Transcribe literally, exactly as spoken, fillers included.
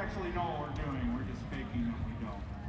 actually know what we're doing. We're just faking that we don't.